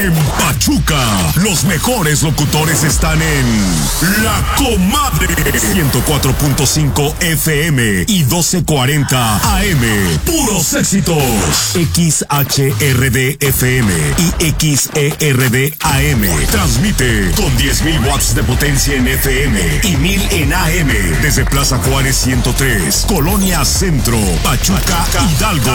En Pachuca, los mejores locutores están en La Comadre 104.5 FM y 1240 AM. Puros éxitos. XHRD FM y XERD AM. Transmite con 10.000 watts de potencia en FM y 1000 en AM desde Plaza Juárez 103, Colonia Centro, Pachuca, Hidalgo.